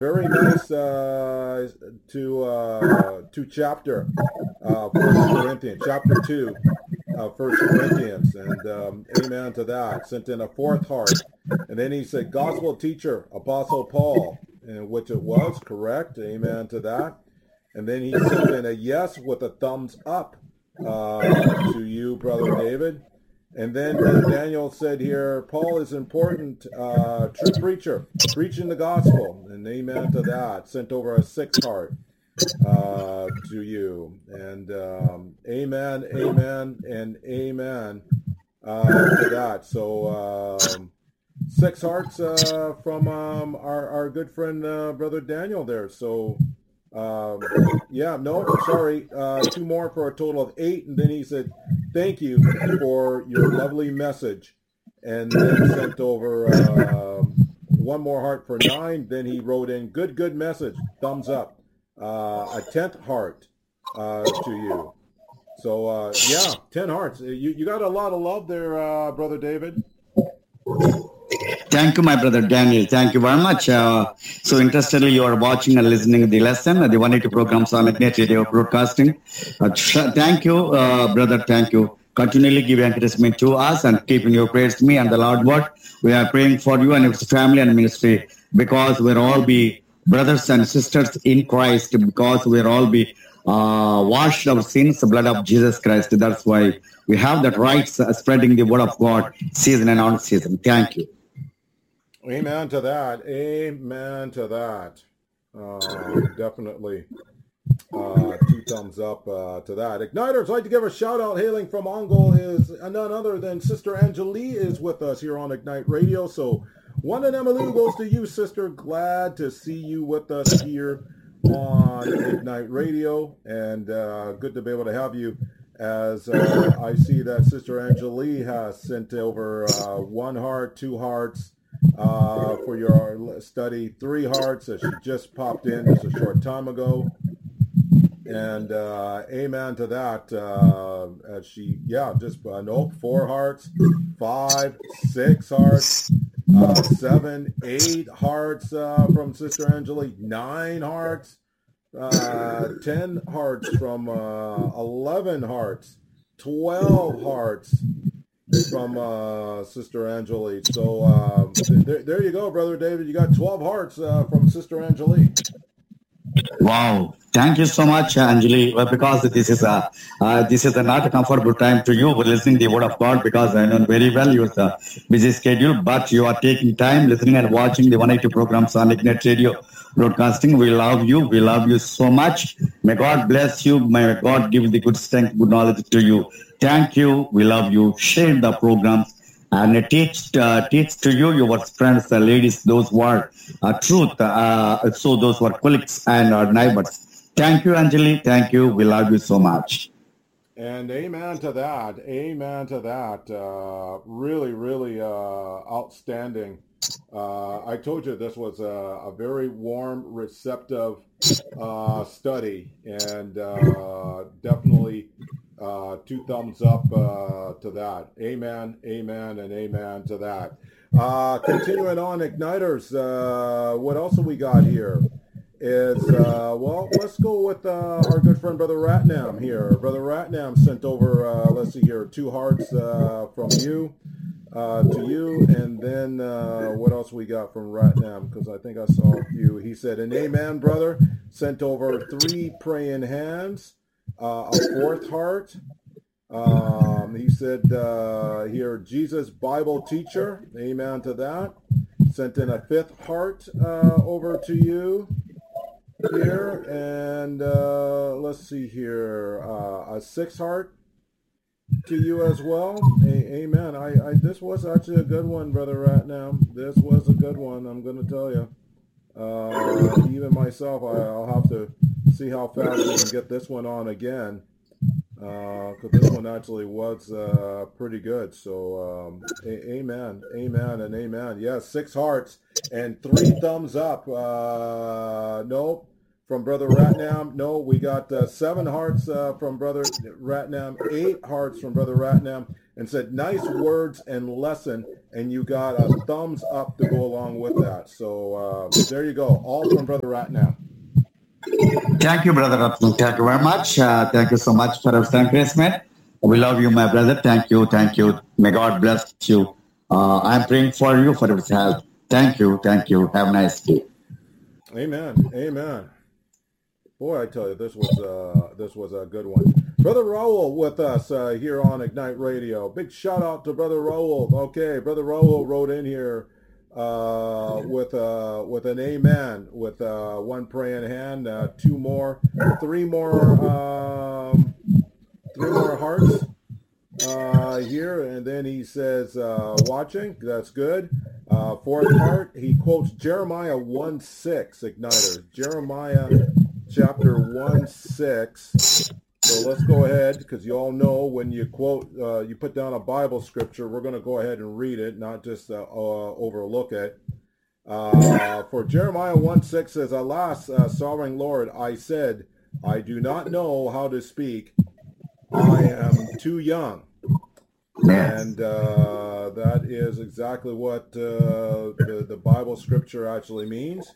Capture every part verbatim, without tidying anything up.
very nice uh, to uh, to chapter uh, First Corinthians, chapter two, uh, First Corinthians, and um, amen to that. Sent in a fourth heart, and then he said, "Gospel teacher, Apostle Paul," and which it was correct. Amen to that. And then he sent in a yes with a thumbs up uh, to you, Brother David. And then Brother Daniel said here, Paul is important, uh, true preacher, preaching the gospel. And amen to that. Sent over a sixth heart uh, to you. And um, amen, amen, and amen uh, to that. So um, six hearts uh, from um, our, our good friend, uh, Brother Daniel there. So um, yeah, no, sorry, uh, two more for a total of eight. And then he said, thank you for your lovely message. And then sent over uh, one more heart for nine. Then he wrote in, good, good message, thumbs up. Uh, a tenth heart uh, to you. So, uh, yeah, ten hearts. You, you got a lot of love there, uh, Brother David. Thank you, my brother Daniel. Thank you very much. Uh, so interestedly, you are watching and listening to the lesson, uh, the one eighty programs on Ignite Radio Broadcasting. Uh, th- thank you, uh, brother. Thank you. Continually give encouragement to us and keeping your prayers to me and the Lord word. We are praying for you and your family and ministry because we'll all be brothers and sisters in Christ, because we'll all be uh, washed our sins, the blood of Jesus Christ. That's why we have that rights uh, spreading the word of God season and on season. Thank you. Amen to that. Amen to that. Uh, definitely. Uh, two thumbs up uh, to that. Igniters, I'd like to give a shout out. Hailing from Ongol is none other than Sister Angelie is with us here on Ignite Radio. So one and Emalu goes to you, sister. Glad to see you with us here on Ignite Radio, and uh, good to be able to have you. As uh, I see that Sister Angelie has sent over uh, one heart, two hearts. Uh, for your study, three hearts as she just popped in just a short time ago. And uh, amen to that. Uh, as she, yeah, just, uh, nope, four hearts, five, six hearts, uh, seven, eight hearts uh, from Sister Angelie, nine hearts, uh, ten hearts from uh, eleven hearts, twelve hearts from uh, Sister Angelie. So uh, th- there you go, Brother David. You got twelve hearts uh, from Sister Angelie. Wow. Thank you so much, Anjali, because this is a uh, this is a not a comfortable time to you for listening to the word of God, because I know very well your uh, busy schedule, but you are taking time listening and watching the one eighty programs on Ignite Radio Broadcasting. We love you. We love you so much. May God bless you. May God give the good strength, good knowledge to you. Thank you. We love you. Share the programs and teach uh, teach to you, your friends, uh, ladies, those who are uh, truth, uh, so those who are colleagues and our neighbors. Thank you, Anjali. Thank you. We love you so much. And amen to that. Amen to that. Uh, really, really uh, outstanding. Uh, I told you this was a, a very warm, receptive uh, study, and uh, definitely uh, two thumbs up uh, to that. Amen, amen, and amen to that. Uh, continuing on, Igniters, uh, what else have we got here? Is, uh, well, let's go with uh, our good friend Brother Ratnam here. Brother Ratnam sent over, uh, let's see here, two hearts uh, from you uh, to you. And then uh, what else we got from Ratnam? Because I think I saw a few. He said, an amen, brother. Sent over three praying hands, uh, a fourth heart. Um, he said uh, here, Jesus Bible teacher. Amen to that. Sent in a fifth heart uh, over to you here, and uh, let's see here, uh, a six heart to you as well. A- amen. I, I this was actually a good one, Brother Ratnam. This was a good one, I'm going to tell you. Uh, even myself, I, I'll have to see how fast we can get this one on again, because uh, this one actually was uh, pretty good. So um, a- amen, amen, and amen. Yes, six hearts and three thumbs up. Uh, nope. from Brother Ratnam. No, we got uh, seven hearts uh, from Brother Ratnam, eight hearts from Brother Ratnam, and said, nice words and lesson, and you got a thumbs up to go along with that. So uh, there you go, all from Brother Ratnam. Thank you, Brother Ratnam. Thank you very much. Uh, thank you so much for your encouragement. We love you, my brother. Thank you, thank you. May God bless you. Uh, I'm praying for you for your health. Thank you, thank you. Have a nice day. Amen, amen. Boy, I tell you, this was uh, this was a good one. Brother Raul with us uh, here on Ignite Radio. Big shout out to Brother Raul. Okay, Brother Raul wrote in here uh, with uh, with an amen, with uh, one praying hand, uh, two more, three more, um, three more hearts uh, here, and then he says uh, watching. That's good. Uh, fourth heart, he quotes Jeremiah one six, Igniters. Jeremiah chapter one six. So let's go ahead, because you all know when you quote, uh, you put down a Bible scripture, we're going to go ahead and read it, not just uh, uh, overlook it. Uh, for Jeremiah one six says, Alas, uh, sovereign Lord, I said, I do not know how to speak. I am too young. And uh, that is exactly what uh, the, the Bible scripture actually means.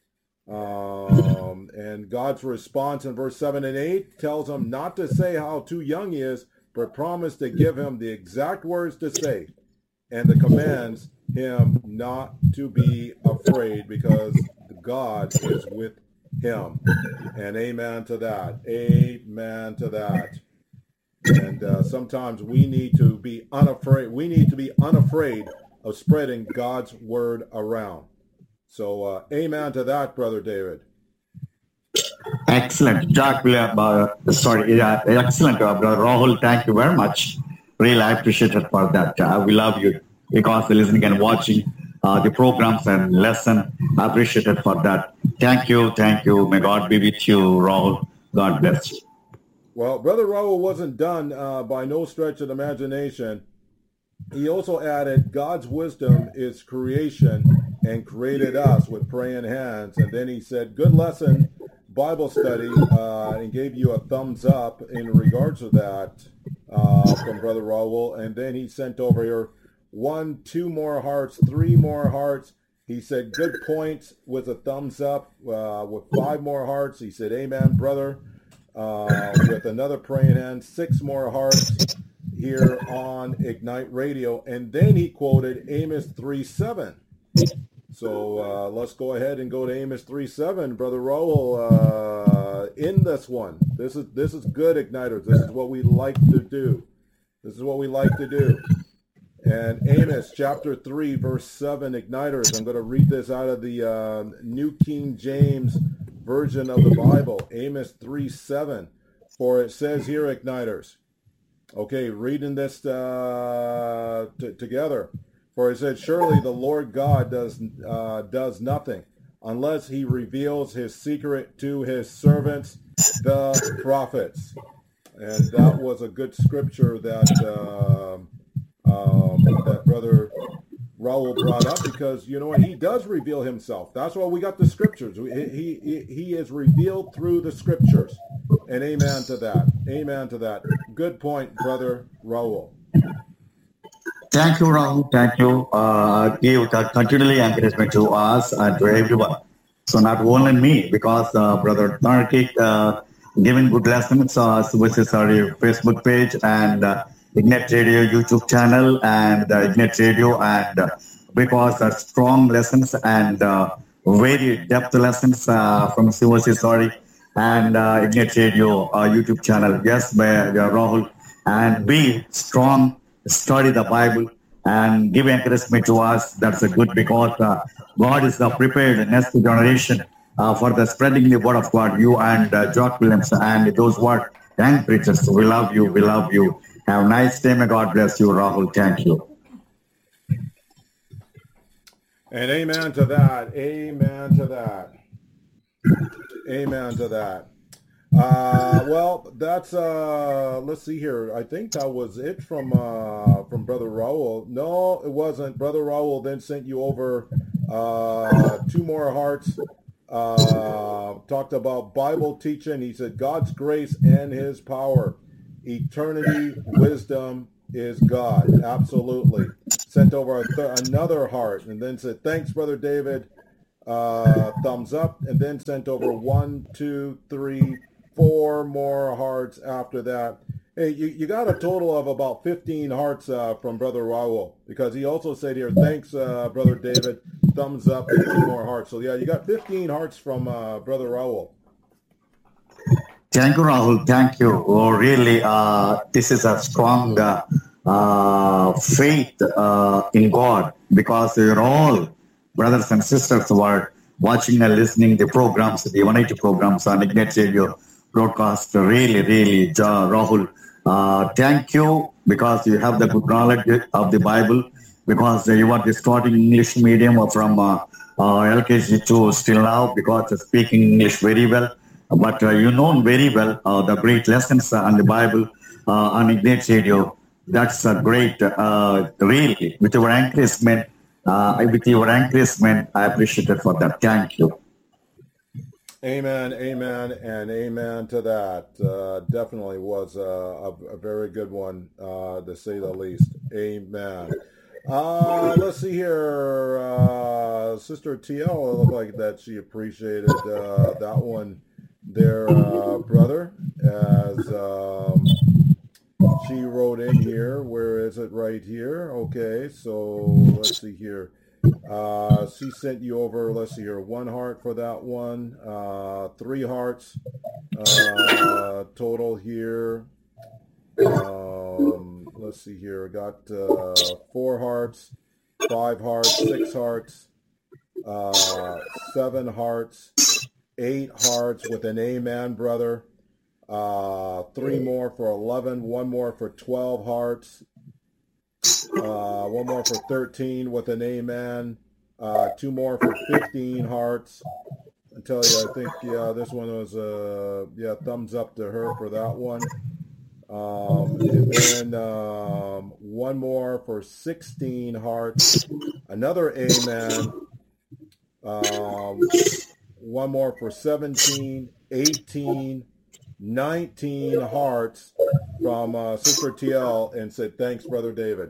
Um, and God's response in verse seven and eight tells him not to say how too young he is, but promise to give him the exact words to say, and the commands him not to be afraid, because God is with him. And amen to that. Amen to that. And uh, sometimes we need to be unafraid. We need to be unafraid of spreading God's word around. So, uh, amen to that, Brother David. Excellent. Jack, uh, sorry, uh, excellent, uh, Brother Rahul. Thank you very much. Really, I appreciate it for that. Uh, we love you because you're listening and watching uh, the programs and lesson. I appreciate it for that. Thank you. Thank you. May God be with you, Rahul. God bless you. Well, Brother Raul wasn't done uh, by no stretch of the imagination. He also added, God's wisdom is creation and created us with praying hands. And then he said, good lesson, Bible study, uh, and gave you a thumbs up in regards to that uh, from Brother Raul. And then he sent over here one, two more hearts, three more hearts. He said, good points with a thumbs up uh, with five more hearts. He said, amen, brother. Uh, with another praying hand, six more hearts here on Ignite Radio. And then he quoted Amos three seven. So uh, let's go ahead and go to Amos three seven. Brother Raul, uh, in this one. This is this is good, Igniters. This is what we like to do. This is what we like to do. And Amos chapter three, verse seven, Igniters. I'm going to read this out of the uh, New King James Version of the Bible, Amos three seven. For it says here, Igniters. Okay, reading this uh, t- together. For it said, surely the Lord God does uh, does nothing unless he reveals his secret to his servants, the prophets. And that was a good scripture that uh, um, that Brother Raul brought up, because you know what, he does reveal himself. That's why we got the scriptures. He, he he is revealed through the scriptures, and amen to that. Amen to that. Good point, Brother Raul. Thank you, Rahul. Thank you. Uh, give that continually encouragement to us and to everyone. So not only me, because uh, Brother Narkik uh, giving good lessons, uh, which is our Facebook page and uh, Ignite Radio YouTube channel and uh, Ignite Radio, and uh, because uh, strong lessons and uh, very depth lessons uh, from C O C, sorry, and uh, Ignite Radio uh, YouTube channel. Yes, by uh, Rahul. And be strong, study the Bible, and give encouragement to us. That's a good, because uh, God is the prepared next generation uh, for the spreading the word of God. You and uh, Jock Williams and those who are young preachers, we love you. We love you. Have a nice day. May God bless you, Rahul. Thank you. And amen to that. Amen to that. Amen to that. Uh, well, that's, uh, let's see here. I think that was it from, uh, from Brother Raul. No, it wasn't. Brother Raul then sent you over, uh, two more hearts, uh, talked about Bible teaching. He said God's grace and his power. Eternity, wisdom is God. Absolutely. Sent over a th- another heart and then said, thanks, Brother David. Uh, thumbs up. And then sent over one, two, three, four more hearts after that. Hey, you, you got a total of about fifteen hearts uh, from Brother Raul, because he also said here, thanks, uh, Brother David, thumbs up, and two more hearts. So, yeah, you got fifteen hearts from uh, Brother Raul. Thank you, Rahul. Thank you. Oh, really, uh, this is a strong uh, uh, faith uh, in God, because you're all brothers and sisters who are watching and listening the programs, the one eighty programs on Ignite Radio broadcast. Really, really, uh, Rahul, uh, thank you, because you have the good knowledge of the Bible, because you are starting English medium from uh, uh, L K G to still now, because you're speaking English very well. But uh, you know very well uh, the great lessons on the Bible uh, on Ignite Radio. That's a great, uh, really, with your encouragement, uh, with your encouragement, I appreciate it for that. Thank you. Amen, amen, and amen to that. Uh, definitely was a, a, a very good one, uh, to say the least. Amen. Uh, let's see here. Uh, Sister T L, it looked like that she appreciated uh, that one there, uh, brother, as um, she wrote in here. Where is it? Right here. Okay, so let's see here. Uh, she sent you over, let's see here, one heart for that one, uh, three hearts uh, total here. Um, let's see here, got uh, four hearts, five hearts, six hearts, uh, seven hearts, eight hearts with an amen, brother. Uh, three more for eleven, one more for twelve hearts. Uh, one more for thirteen with an amen. Uh, two more for fifteen hearts. I tell you, I think, yeah, this one was, uh, yeah, thumbs up to her for that one. Um, and then um, one more for sixteen hearts. Another amen. Um, one more for seventeen, eighteen, nineteen hearts from uh, Sister T L, and said, thanks, Brother David.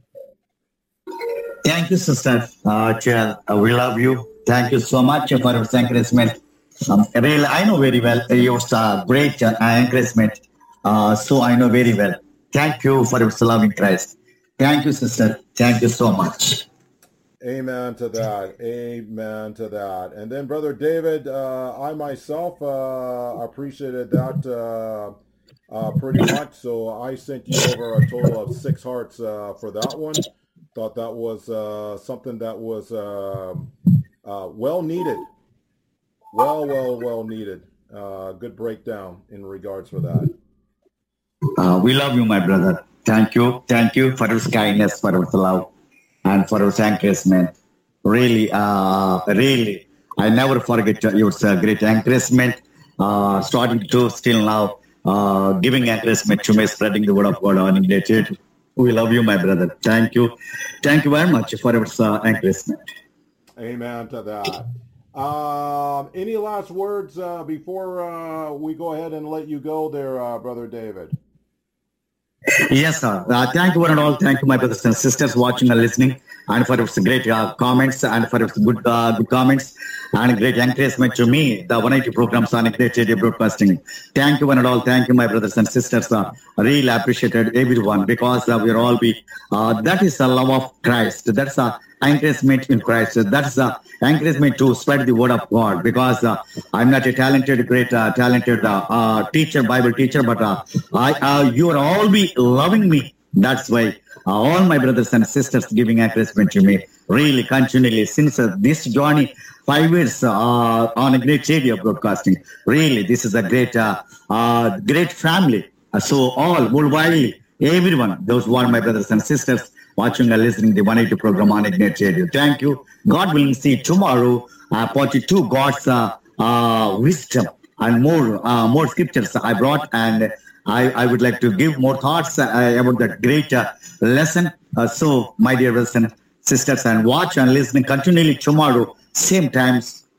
Thank you, Sister uh, Chair. Uh, we love you. Thank you so much for your encouragement. Um, really, I know very well your uh, great uh, encouragement. Uh, so I know very well. Thank you for your love in Christ. Thank you, Sister. Thank you so much. Amen to that. Amen to that. And then, Brother David, uh, I myself uh, appreciated that uh, uh, pretty much. So I sent you over a total of six hearts uh, for that one. Thought that was uh, something that was uh, uh, well needed. Well, well, well needed. Uh, good breakdown in regards for that. Uh, we love you, my brother. Thank you. Thank you for your kindness, for your love, and for your encouragement. Really, uh, really, I never forget your uh, great encouragement. Uh, starting to still now, uh, giving encouragement to me, spreading the word of God on Ignite. We love you, my brother. Thank you. Thank you very much for your uh, encouragement. Amen to that. Um, any last words uh, before uh, we go ahead and let you go there, uh, Brother David? Yes, sir. Uh, thank you one and all. Thank you, my brothers and sisters watching and listening, and for your great uh, comments, and for your good, uh, good comments, and great encouragement to me, the one eighty programs on Ignite Radio Broadcasting. Thank you one and all. Thank you, my brothers and sisters. Uh, really appreciated everyone, because uh, we're all be. Uh, that is the love of Christ. That's a encouragement in Christ. That's the encouragement to spread the word of God, because uh, I'm not a talented, great, uh, talented uh, uh, teacher, Bible teacher, but uh, I, uh, you are all be loving me. That's why uh, all my brothers and sisters giving encouragement to me, really continually since uh, this journey, five years uh, on a great radio broadcasting. Really, this is a great, uh, uh, great family. Uh, so all worldwide, everyone, those who are my brothers and sisters watching and listening the one eighty program on Ignite Radio. Thank you. God willing, see tomorrow, uh, forty-two God's uh, uh, wisdom and more uh, more scriptures I brought, and I, I would like to give more thoughts uh, about that great uh, lesson. Uh, so, my dear brothers and sisters, and watch and listen continually tomorrow, same times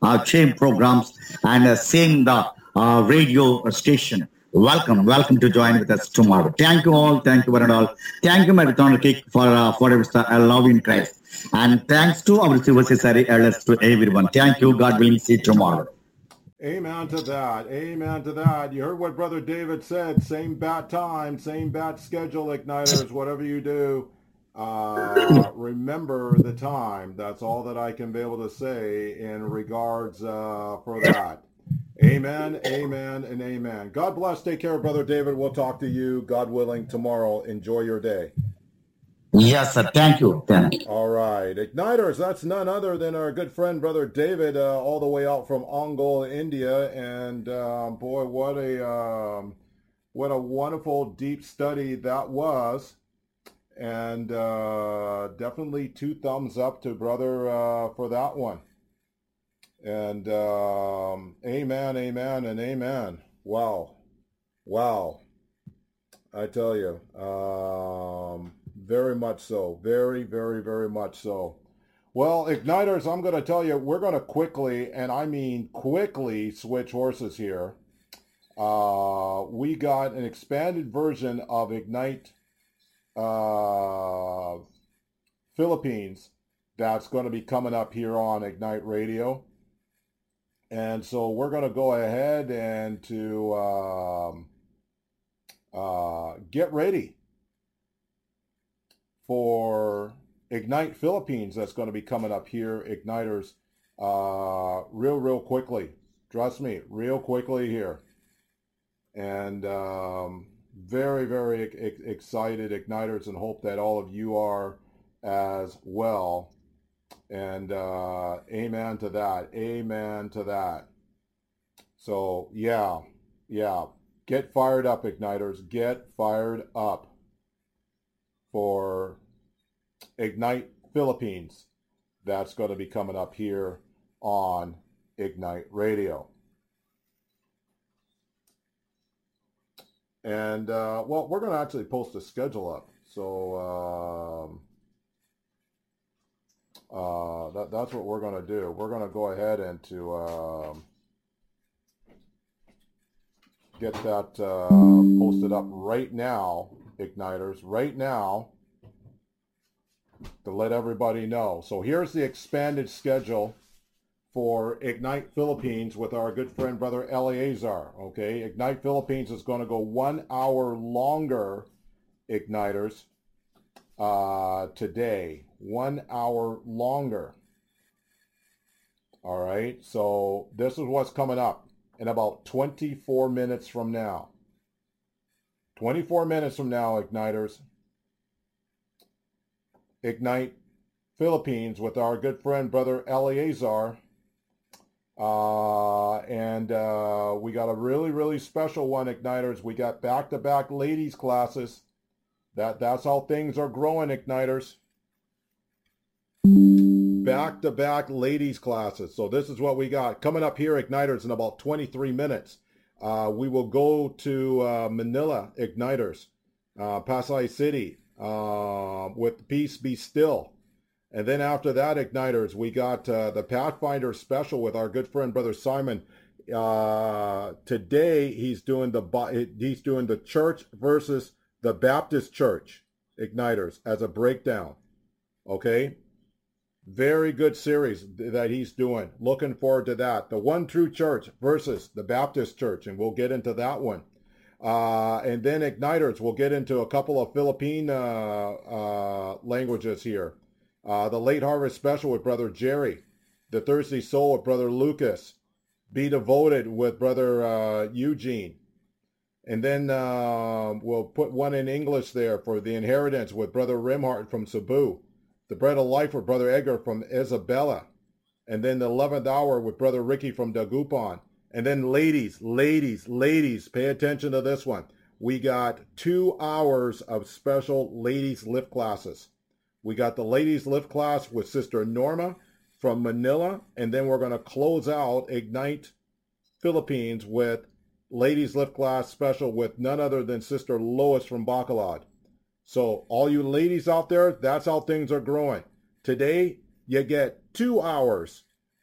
uh, same programs, and uh, same the uh, radio station. Welcome, welcome to join with us tomorrow. Thank you all, thank you one and all. Thank you, Marathon Kick, for uh, for our love in Christ, and thanks to our civil society elders, to everyone. Thank you. God willing, see you tomorrow. Amen to that. Amen to that. You heard what Brother David said. Same bat time, same bat schedule, Igniters. Whatever you do, uh, remember the time. That's all that I can be able to say in regards uh, for that. Amen, amen, and amen. God bless. Take care, Brother David. We'll talk to you, God willing, tomorrow. Enjoy your day. Yes, sir. Thank you. Thank you. All right. Igniters, that's none other than our good friend, Brother David, uh, all the way out from Ongole, India. And um, boy, what a um, what a wonderful, deep study that was. And uh, definitely two thumbs up to Brother uh, for that one. And um, amen, amen, and amen. Wow. Wow. I tell you. Um, Very much so. Very, very, very much so. Well, Igniters, I'm going to tell you, we're going to quickly, and I mean quickly, switch horses here. Uh, we got an expanded version of Ignite uh, Philippines that's going to be coming up here on Ignite Radio. And so we're going to go ahead and to um, uh, get ready for Ignite Philippines that's going to be coming up here, Igniters, uh, real, real quickly. Trust me, real quickly here. And um, very, very ex- excited, Igniters, and hope that all of you are as well. And uh, amen to that. Amen to that. So, yeah, yeah. Get fired up, Igniters. Get fired up for Ignite Philippines. That's going to be coming up here on Ignite Radio. And, uh, well, we're going to actually post a schedule up. So um, uh, that, that's what we're going to do. We're going to go ahead and to um, get that uh, posted up right now, Igniters, right now, to let everybody know. So here's the expanded schedule for Ignite Philippines with our good friend, Brother Eleazar. Okay, Ignite Philippines is going to go one hour longer, Igniters, uh, today. One hour longer. All right, so this is what's coming up in about twenty-four minutes from now. twenty-four minutes from now, Igniters. Ignite Philippines with our good friend, Brother Eleazar. Uh, and uh, we got a really, really special one, Igniters. We got back-to-back ladies classes. That, that's how things are growing, Igniters. Back-to-back ladies classes. So this is what we got. Coming up here, Igniters, in about twenty-three minutes. Uh, we will go to uh, Manila, Igniters, uh, Pasay City, uh, with Peace Be Still. And then after that, Igniters, we got uh, the Pathfinder special with our good friend, Brother Simon. Uh, today, he's doing the he's doing the church versus the Baptist church, Igniters, as a breakdown. Okay? Very good series that he's doing. Looking forward to that. The One True Church versus the Baptist church, and we'll get into that one. Uh, and then Igniters, we'll get into a couple of Philippine uh, uh, languages here. Uh, the Late Harvest Special with Brother Jerry. The Thirsty Soul with Brother Lucas. Be Devoted with Brother uh, Eugene. And then uh, we'll put one in English there for The Inheritance with Brother Rimhart from Cebu. The Bread of Life with Brother Edgar from Isabela. And then the eleventh Hour with Brother Ricky from Dagupan. And then ladies, ladies, ladies, pay attention to this one. We got two hours of special ladies lift classes. We got the ladies lift class with Sister Norma from Manila. And then we're going to close out Ignite Philippines with ladies lift class special with none other than Sister Lois from Bacolod. So all you ladies out there, that's how things are growing. Today, you get two hours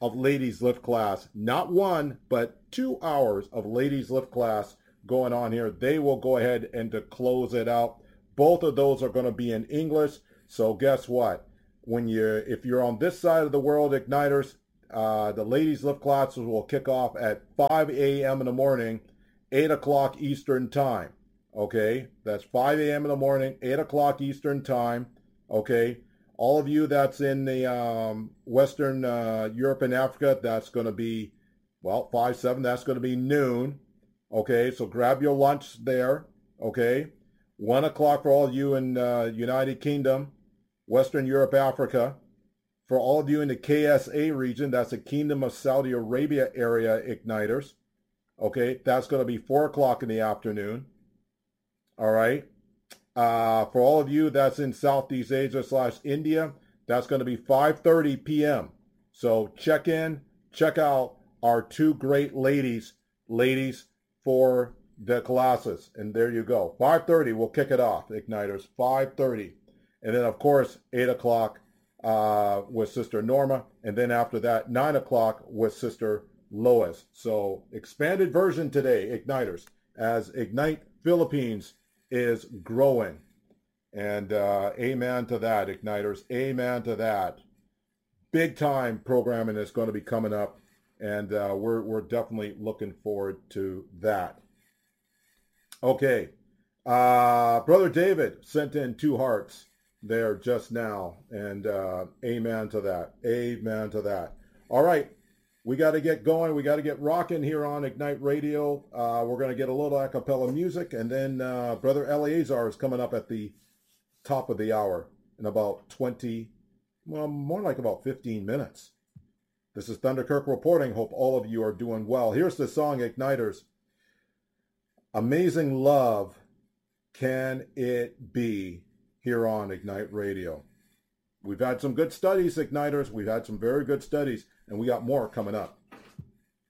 of ladies lift class. Not one, but two hours of ladies lift class going on here. They will go ahead and to close it out. Both of those are going to be in English. So guess what? When you, if you're on this side of the world, Igniters, uh, the ladies lift classes will kick off at five a.m. in the morning, eight o'clock Eastern time. Okay, that's five a.m. in the morning, eight o'clock Eastern time. Okay, all of you that's in the um, Western uh, Europe and Africa, that's going to be, well, five, seven, that's going to be noon. Okay, so grab your lunch there. Okay, one o'clock for all of you in uh, United Kingdom, Western Europe, Africa. For all of you in the K S A region, that's the Kingdom of Saudi Arabia area, Igniters. Okay, that's going to be four o'clock in the afternoon. All right. Uh, for all of you that's in Southeast Asia slash India, that's going to be five thirty p.m. So check in, check out our two great ladies, ladies for the classes. And there you go. five thirty, we'll kick it off, Igniters. five thirty. And then, of course, eight o'clock uh, with Sister Norma. And then after that, nine o'clock with Sister Lois. So expanded version today, Igniters, as Ignite Philippines is growing. And uh, amen to that, Igniters. Amen to that. Big time programming is going to be coming up, and uh, we're, we're definitely looking forward to that. Okay. Uh, Brother David sent in two hearts there just now, and uh, amen to that. Amen to that. All right. We got to get going. We got to get rocking here on Ignite Radio. Uh, we're going to get a little a cappella music, and then uh, Brother Eleazar is coming up at the top of the hour in about twenty, well, more like about fifteen minutes. This is Thunder Kirk reporting. Hope all of you are doing well. Here's the song, Igniters. Amazing Love Can It Be, here on Ignite Radio. We've had some good studies, Igniters. We've had some very good studies. And we got more coming up.